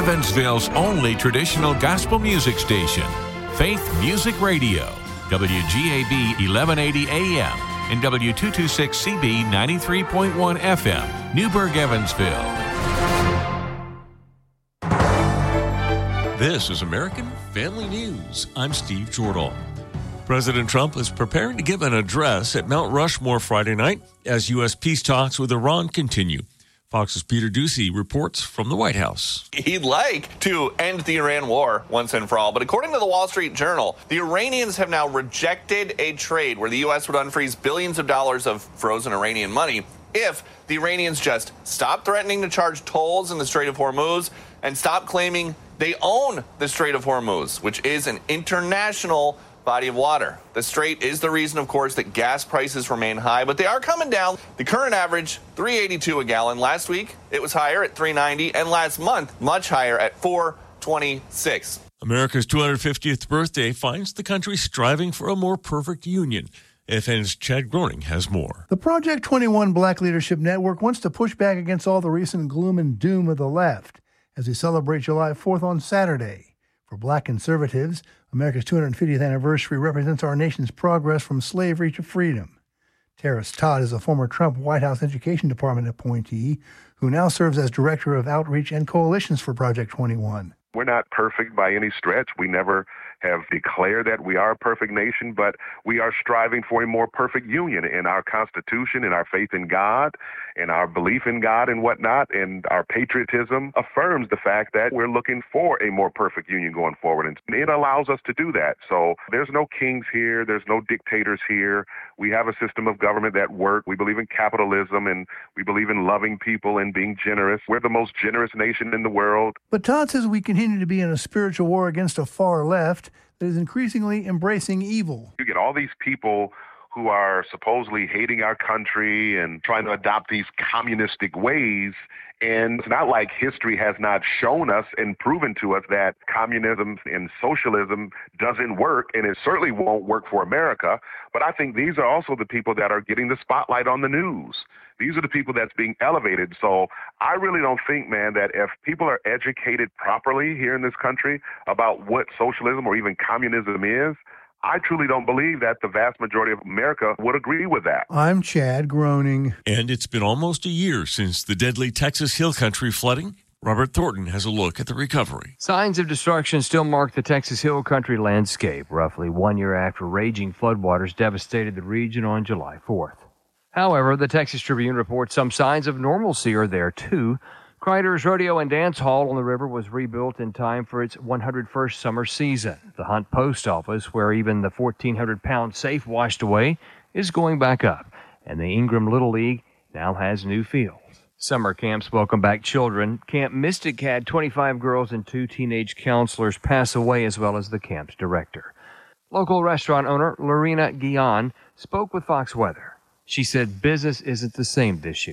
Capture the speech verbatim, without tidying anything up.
Evansville's only traditional gospel music station, Faith Music Radio, W G A B eleven eighty A M and W two twenty-six C B ninety-three point one F M, Newburgh, Evansville. This is American Family News. I'm Steve Jordahl. President Trump is preparing to give an address at Mount Rushmore Friday night as U S peace talks with Iran continue. Fox's Peter Ducey reports from the White House. He'd like to end the Iran war once and for all, but according to the Wall Street Journal, the Iranians have now rejected a trade where the U S would unfreeze billions of dollars of frozen Iranian money if the Iranians just stop threatening to charge tolls in the Strait of Hormuz and stop claiming they own the Strait of Hormuz, which is an international body of water. The strait is the reason, of course, that gas prices remain high, but they are coming down. The current average, three eighty-two a gallon. Last week, it was higher at three ninety, and last month, much higher at four twenty-six. America's two hundred fiftieth birthday finds the country striving for a more perfect union. F N's Chad Groening has more. The Project twenty-one Black Leadership Network wants to push back against all the recent gloom and doom of the left as we celebrate July fourth on Saturday. For Black conservatives, America's two hundred fiftieth anniversary represents our nation's progress from slavery to freedom. Terrace Todd is a former Trump White House Education Department appointee who now serves as Director of Outreach and Coalitions for Project twenty-one. We're not perfect by any stretch. We never have declared that we are a perfect nation, but we are striving for a more perfect union in our Constitution, in our faith in God, in our belief in God and whatnot, and our patriotism affirms the fact that we're looking for a more perfect union going forward, and it allows us to do that. So there's no kings here, there's no dictators here. We have a system of government that works. We believe in capitalism, and we believe in loving people and being generous. We're the most generous nation in the world. But Todd says we continue to be in a spiritual war against a far left that is increasingly embracing evil. You get all these people who are supposedly hating our country and trying to adopt these communistic ways. And it's not like history has not shown us and proven to us that communism and socialism doesn't work, and it certainly won't work for America. But I think these are also the people that are getting the spotlight on the news. These are the people that's being elevated. So I really don't think, man, that if people are educated properly here in this country about what socialism or even communism is, I truly don't believe that the vast majority of America would agree with that. I'm Chad Groening. And it's been almost a year since the deadly Texas Hill Country flooding. Robert Thornton has a look at the recovery. Signs of destruction still mark the Texas Hill Country landscape, roughly one year after raging floodwaters devastated the region on July fourth. However, the Texas Tribune reports some signs of normalcy are there, too. Kreider's Rodeo and Dance Hall on the river was rebuilt in time for its one hundred first summer season. The Hunt Post Office, where even the fourteen hundred pound safe washed away, is going back up. And the Ingram Little League now has new fields. Summer camps welcome back children. Camp Mystic had twenty-five girls and two teenage counselors pass away, as well as the camp's director. Local restaurant owner Lorena Guillen spoke with Fox Weather. She said business isn't the same this year.